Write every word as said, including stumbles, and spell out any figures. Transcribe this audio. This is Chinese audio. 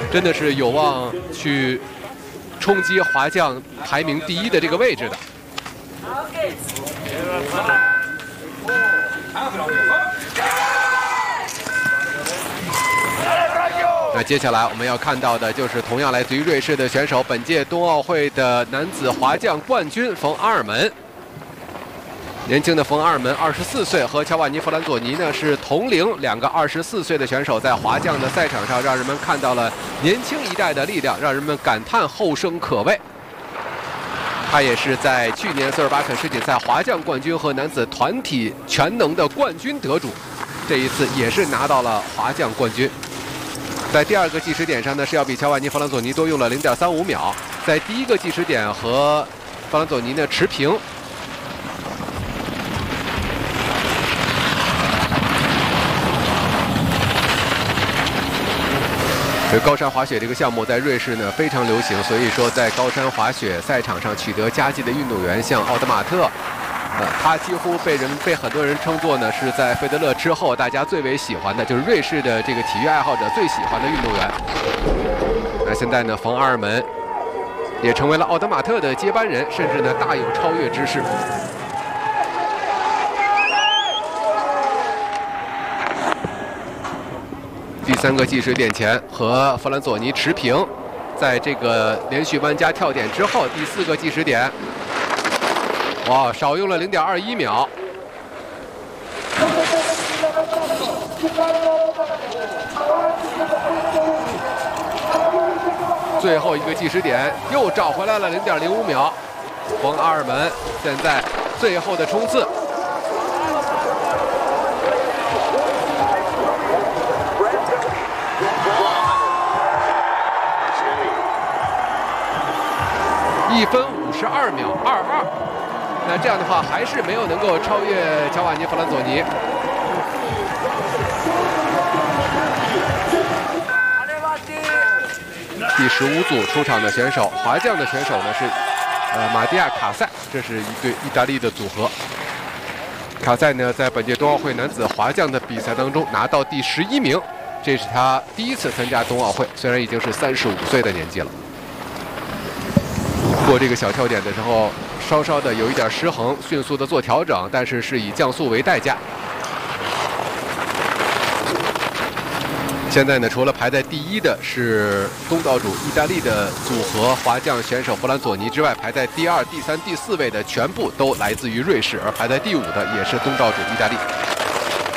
真的是有望去冲击滑降排名第一的这个位置的。那接下来我们要看到的就是同样来自于瑞士的选手，本届冬奥会的男子滑降冠军冯阿尔门。年轻的冯阿尔门二十四岁，和乔瓦尼·弗兰佐尼呢是同龄，两个二十四岁的选手在滑降的赛场上，让人们看到了年轻一代的力量，让人们感叹后生可畏。他也是在去年瑟尔巴肯世锦赛滑降冠军和男子团体全能的冠军得主，这一次也是拿到了滑降冠军。在第二个计时点上呢，是要比乔瓦尼·弗兰佐尼多用了零点三五秒，在第一个计时点和弗兰佐尼呢持平。这高山滑雪这个项目在瑞士呢非常流行，所以说在高山滑雪赛场上取得佳绩的运动员，像奥德马特，呃，他几乎被人被很多人称作呢是在费德勒之后大家最为喜欢的，就是瑞士的这个体育爱好者最喜欢的运动员。那现在呢，冯阿尔门也成为了奥德马特的接班人，甚至呢大有超越之势。第三个计时点前和弗兰佐尼持平，在这个连续弯加跳点之后，第四个计时点，哇，少用了零点二一秒。最后一个计时点又找回来了零点零五秒，冯阿尔门现在最后的冲刺。一分五十二秒二二，那这样的话还是没有能够超越乔瓦尼·弗兰佐尼。第十五组出场的选手，滑降的选手呢是呃马蒂亚·卡塞，这是一对意大利的组合。卡塞呢在本届冬奥会男子滑降的比赛当中拿到第十一名，这是他第一次参加冬奥会，虽然已经是三十五岁的年纪了。过这个小跳点的时候，稍稍的有一点失衡，迅速的做调整，但是是以降速为代价。现在呢，除了排在第一的是东道主意大利的组合滑降选手弗兰佐尼之外，排在第二、第三、第四位的全部都来自于瑞士，而排在第五的也是东道主意大利。